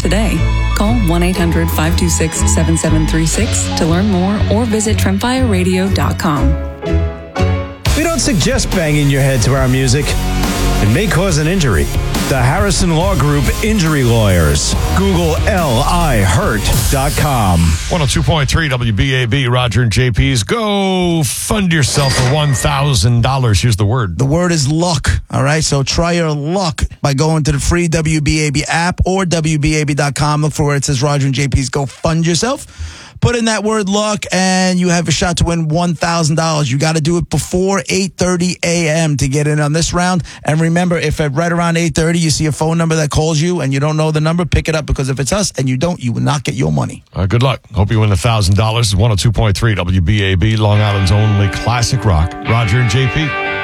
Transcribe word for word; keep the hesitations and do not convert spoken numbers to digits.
today. Call one eight hundred five two six seven seven three six to learn more or visit trimfire radio dot com. We don't suggest banging your head to our music. It may cause an injury. The Harrison Law Group Injury Lawyers. Google L I hurt dot com. one oh two point three W B A B, Roger and J P's. Go fund yourself for one thousand dollars. Here's the word. The word is luck, all right? So try your luck by going to the free W B A B app or W B A B dot com. Look for where it says Roger and J P's. Go fund yourself. Put in that word luck, and you have a shot to win one thousand dollars. You got to do it before eight thirty a.m. to get in on this round. And remember, if at right around eight thirty you see a phone number that calls you and you don't know the number, pick it up, because if it's us and you don't, you will not get your money. All right, good luck. Hope you win one thousand dollars. one oh two point three W B A B, Long Island's only classic rock. Roger and J P.